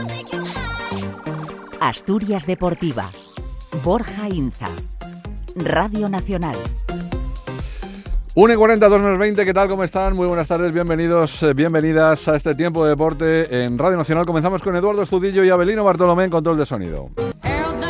Asturias Deportiva. Borja Inza. Radio Nacional. 1:40, 2:20, ¿qué tal? ¿Cómo están? Muy buenas tardes, bienvenidos, bienvenidas a este tiempo de deporte en Radio Nacional. Comenzamos con Eduardo Estudillo y Avelino Bartolomé en control de sonido.